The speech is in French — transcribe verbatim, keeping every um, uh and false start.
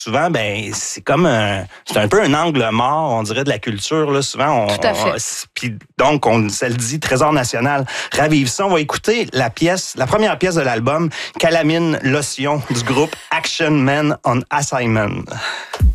souvent, ben c'est comme un, c'est un peu un angle mort, on dirait, de la culture. Là. Souvent, on, Tout à fait. on, puis donc, on se le dit, Trésor national. Ravive ça. On va écouter la pièce, la première pièce de l'album, Calamine Lotion, du groupe Action Men on Assignment.